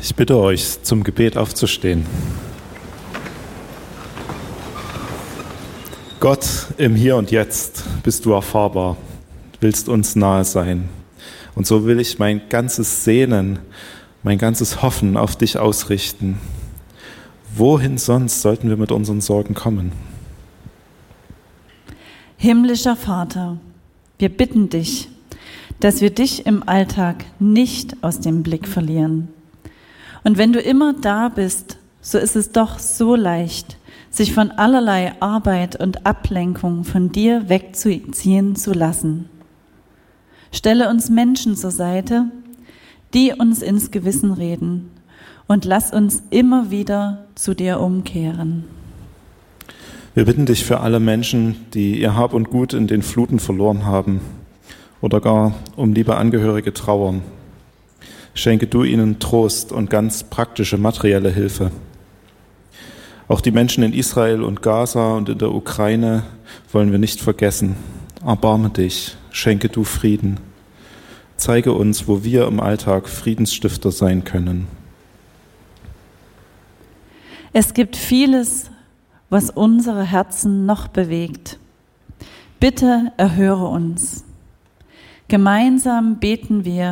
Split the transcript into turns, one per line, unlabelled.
Ich bitte euch, zum Gebet aufzustehen. Gott, im Hier und Jetzt bist du erfahrbar, willst uns nahe sein. Und so will ich mein ganzes Sehnen, mein ganzes Hoffen auf dich ausrichten. Wohin sonst sollten wir mit unseren Sorgen kommen?
Himmlischer Vater, wir bitten dich, dass wir dich im Alltag nicht aus dem Blick verlieren. Und wenn du immer da bist, so ist es doch so leicht, sich von allerlei Arbeit und Ablenkung von dir wegziehen zu lassen. Stelle uns Menschen zur Seite, die uns ins Gewissen reden, und lass uns immer wieder zu dir umkehren.
Wir bitten dich für alle Menschen, die ihr Hab und Gut in den Fluten verloren haben oder gar um liebe Angehörige trauern. Schenke du ihnen Trost und ganz praktische materielle Hilfe. Auch die Menschen in Israel und Gaza und in der Ukraine wollen wir nicht vergessen. Erbarme dich, schenke du Frieden. Zeige uns, wo wir im Alltag Friedensstifter sein können.
Es gibt vieles, was unsere Herzen noch bewegt. Bitte erhöre uns. Gemeinsam beten wir